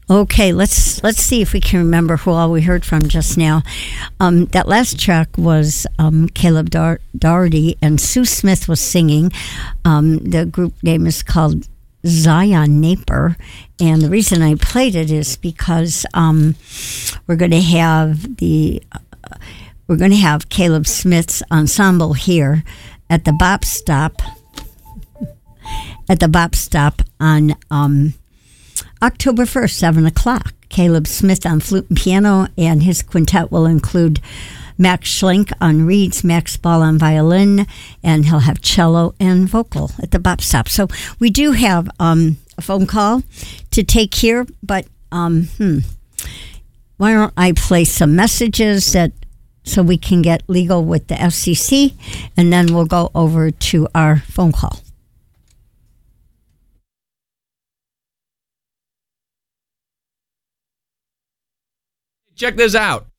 Okay, let's see if we can remember who all we heard from just now. That last track was Caleb Doherty, and Sue Smith was singing. The group name is called Zion Naper, and the reason I played it is because we're going to have Caleb Smith's ensemble here at the Bop Stop. At the Bop Stop on October 1st, 7 o'clock. Caleb Smith on flute and piano, and his quintet will include Max Schlenk on reeds, Max Ball on violin, and he'll have cello and vocal at the Bop Stop. So we do have a phone call to take here, but why don't I play some messages so we can get legal with the FCC, and then we'll go over to our phone call. Check this out.